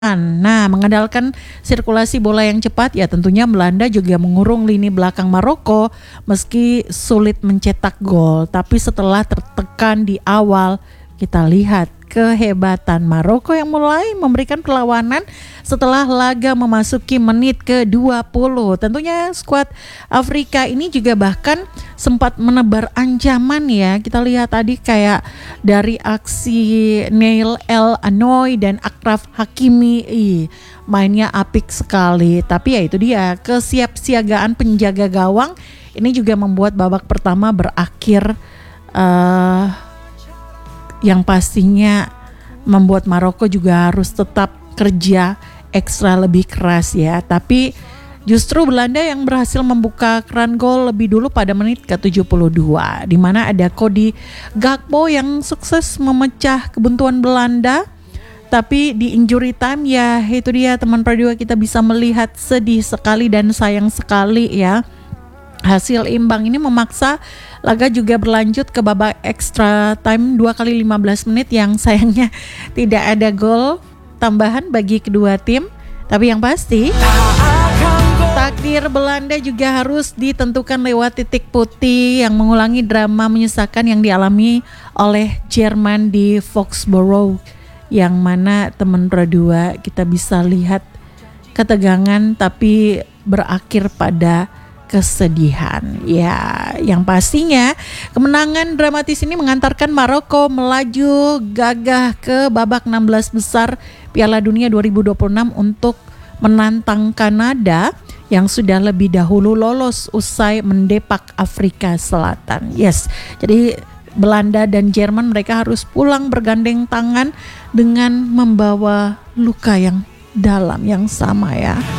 Nah, mengandalkan sirkulasi bola yang cepat, ya tentunya Belanda juga mengurung lini belakang Maroko meski sulit mencetak gol. Tapi setelah tertekan di awal, kita lihat kehebatan Maroko yang mulai memberikan perlawanan setelah laga memasuki menit ke-20. Tentunya skuad Afrika ini juga bahkan sempat menebar ancaman ya. Kita lihat tadi kayak dari aksi Neil El Anoy dan Achraf Hakimi, mainnya apik sekali. Tapi ya itu dia, kesiapsiagaan penjaga gawang ini juga membuat babak pertama berakhir yang pastinya membuat Maroko juga harus tetap kerja ekstra lebih keras ya. Tapi justru Belanda yang berhasil membuka keran gol lebih dulu pada menit ke-72, di mana ada Cody Gakpo yang sukses memecah kebuntuan Belanda. Tapi di injury time, ya itu dia teman perdua, kita bisa melihat sedih sekali dan sayang sekali ya. Hasil imbang ini memaksa laga juga berlanjut ke babak extra time 2 kali 15 menit yang sayangnya tidak ada gol tambahan bagi kedua tim. Tapi yang pasti takdir Belanda juga harus ditentukan lewat titik putih yang mengulangi drama menyesakan yang dialami oleh Jerman di Foxborough, yang mana teman dua kita bisa lihat ketegangan tapi berakhir pada kesedihan. Ya, yang pastinya kemenangan dramatis ini mengantarkan Maroko melaju gagah ke babak 16 besar Piala Dunia 2026 untuk menantang Kanada yang sudah lebih dahulu lolos usai mendepak Afrika Selatan. Yes, jadi Belanda dan Jerman mereka harus pulang bergandeng tangan dengan membawa luka yang dalam yang sama ya.